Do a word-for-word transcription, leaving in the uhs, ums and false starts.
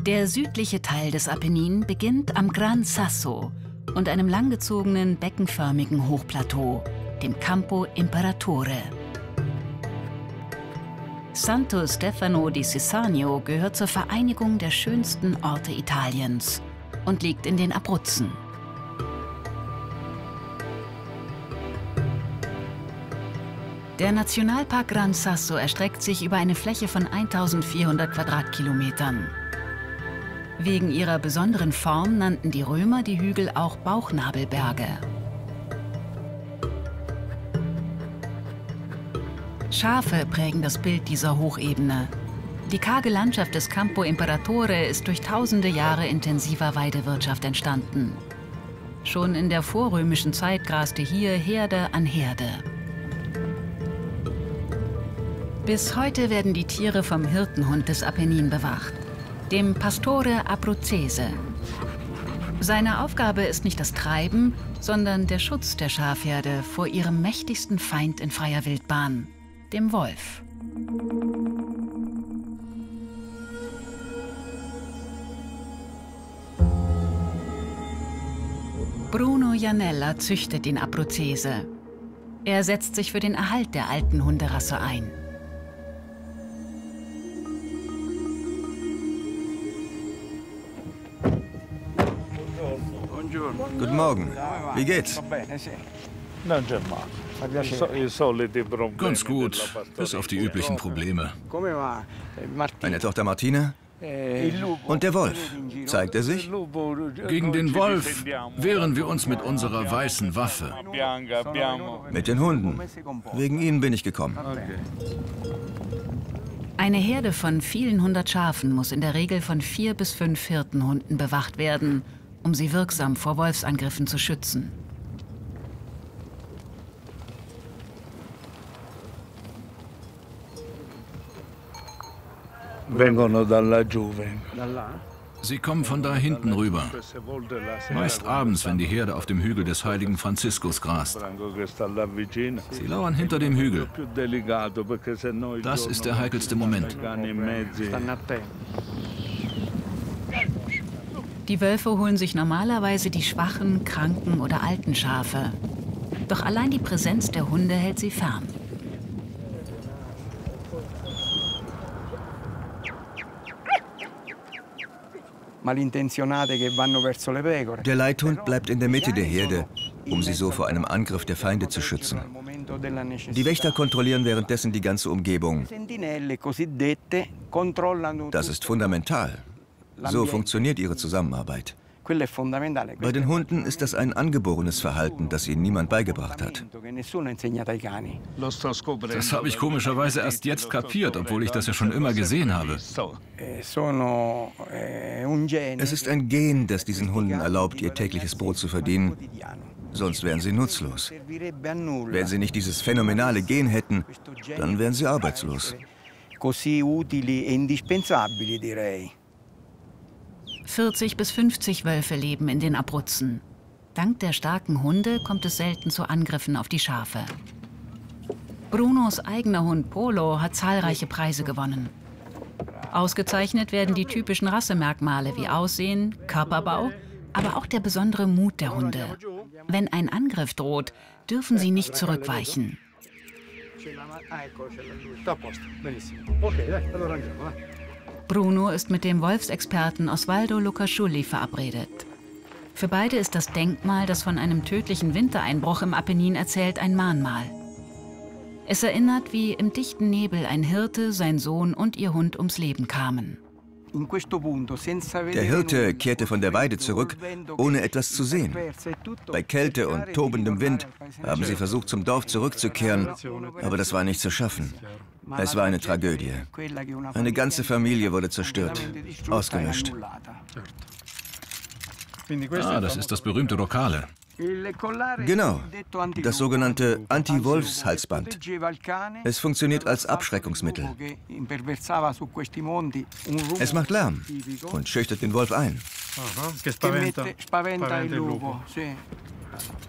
Der südliche Teil des Apennin beginnt am Gran Sasso und einem langgezogenen, beckenförmigen Hochplateau, dem Campo Imperatore. Santo Stefano di Sessagno gehört zur Vereinigung der schönsten Orte Italiens und liegt in den Abruzzen. Der Nationalpark Gran Sasso erstreckt sich über eine Fläche von eintausendvierhundert Quadratkilometern. Wegen ihrer besonderen Form nannten die Römer die Hügel auch Bauchnabelberge. Schafe prägen das Bild dieser Hochebene. Die karge Landschaft des Campo Imperatore ist durch tausende Jahre intensiver Weidewirtschaft entstanden. Schon in der vorrömischen Zeit graste hier Herde an Herde. Bis heute werden die Tiere vom Hirtenhund des Apennin bewacht, dem Pastore Abruzzese. Seine Aufgabe ist nicht das Treiben, sondern der Schutz der Schafherde vor ihrem mächtigsten Feind in freier Wildbahn, dem Wolf. Bruno Janella züchtet den Abruzzese. Er setzt sich für den Erhalt der alten Hunderasse ein. Guten Morgen. Wie geht's? Ganz gut, bis auf die üblichen Probleme. Meine Tochter Martina? Und der Wolf, zeigt er sich? Gegen den Wolf wehren wir uns mit unserer weißen Waffe. Mit den Hunden. Wegen ihnen bin ich gekommen. Eine Herde von vielen hundert Schafen muss in der Regel von vier bis fünf Hirtenhunden bewacht werden, um sie wirksam vor Wolfsangriffen zu schützen. Sie kommen von da hinten rüber. Meist abends, wenn die Herde auf dem Hügel des heiligen Franziskus grast. Sie lauern hinter dem Hügel. Das ist der heikelste Moment. Die Wölfe holen sich normalerweise die schwachen, kranken oder alten Schafe. Doch allein die Präsenz der Hunde hält sie fern. Der Leithund bleibt in der Mitte der Herde, um sie so vor einem Angriff der Feinde zu schützen. Die Wächter kontrollieren währenddessen die ganze Umgebung. Das ist fundamental. So funktioniert ihre Zusammenarbeit. Bei den Hunden ist das ein angeborenes Verhalten, das ihnen niemand beigebracht hat. Das habe ich komischerweise erst jetzt kapiert, obwohl ich das ja schon immer gesehen habe. Es ist ein Gen, das diesen Hunden erlaubt, ihr tägliches Brot zu verdienen. Sonst wären sie nutzlos. Wenn sie nicht dieses phänomenale Gen hätten, dann wären sie arbeitslos. vierzig bis fünfzig Wölfe leben in den Abruzzen. Dank der starken Hunde kommt es selten zu Angriffen auf die Schafe. Brunos eigener Hund Polo hat zahlreiche Preise gewonnen. Ausgezeichnet werden die typischen Rassemerkmale wie Aussehen, Körperbau, aber auch der besondere Mut der Hunde. Wenn ein Angriff droht, dürfen sie nicht zurückweichen. Bruno ist mit dem Wolfsexperten Osvaldo Lucasciulli verabredet. Für beide ist das Denkmal, das von einem tödlichen Wintereinbruch im Apennin erzählt, ein Mahnmal. Es erinnert, wie im dichten Nebel ein Hirte, sein Sohn und ihr Hund ums Leben kamen. Der Hirte kehrte von der Weide zurück, ohne etwas zu sehen. Bei Kälte und tobendem Wind haben sie versucht, zum Dorf zurückzukehren, aber das war nicht zu schaffen. Es war eine Tragödie. Eine ganze Familie wurde zerstört, ausgelöscht. Ah, das ist das berühmte Rocale. Genau, das sogenannte Anti-Wolfs-Halsband. Es funktioniert als Abschreckungsmittel. Es macht Lärm und schüchtert den Wolf ein.